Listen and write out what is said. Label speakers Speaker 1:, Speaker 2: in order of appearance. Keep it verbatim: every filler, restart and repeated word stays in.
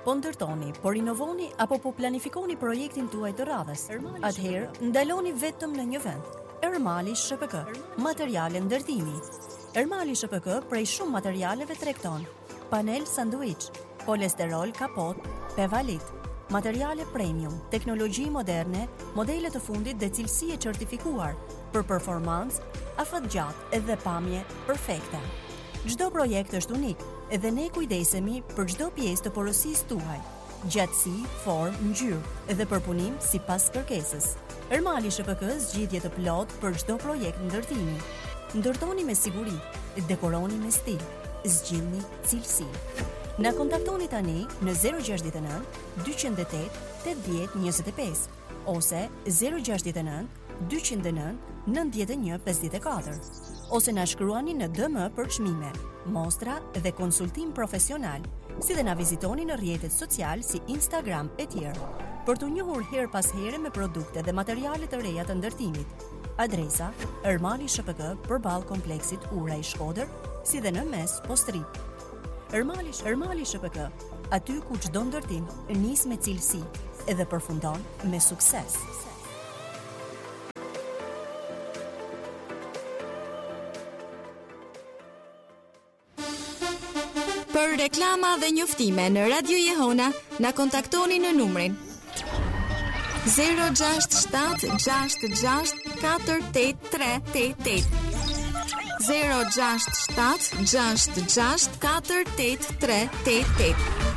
Speaker 1: Po ndërtoni, po rinovoni apo po planifikoni projektin tuaj të radhës? Atëherë, ndaloni vetëm në një vend. Ermali S P K, materiale ndërtimi. Ermali S P K prej shumë materialeve tregton: panel sanduiç, polesterol kapot, pevalit, materiale premium, teknologji moderne, modele të fundit dhe cilësi e certifikuar për performancë, afat gjatë dhe pamje perfekte. Çdo projekt është unik, edhe ne kujdesemi për çdo pjesë të porosisë tuaj, gjatësi, formë, ngjyrë dhe përpunim sipas kërkesës. Ermali S P K zgjidhje të plotë për çdo projekt ndërtimi. Ndërtoni me siguri, dekoroni me stil, zgjidhni cilësi. Na kontaktoni tani në zero gjasht nëntë, dyqindë e tetë, tetëdhjetë njëzet e pesë ose zero gjasht nëntë, dyqindë e nëntë, nëntëdhjetë e një pesëdhjetë e katër ose na shkruani në D M për çmime, mostra dhe konsultim profesional, si dhe na vizitoni në rrjetet social si Instagram e tjerë, për të njohur her pas here me produkte dhe materiale të reja të ndërtimit. Adresa: Ermali S P K përballë kompleksit Ura i Shkodër, si dhe në mes Postrit. Ermali, Ermali S P K, aty ku çdo ndërtim nis me cilësi edhe përfundon me sukses.
Speaker 2: Për reklama dhe njoftime në Radio Jehona, na kontaktoni në numrin zero gjasht shtat gjasht gjasht katër tetë tre tetë tetë zero gjasht shtat gjasht gjasht katër tetë tre tetë tetë.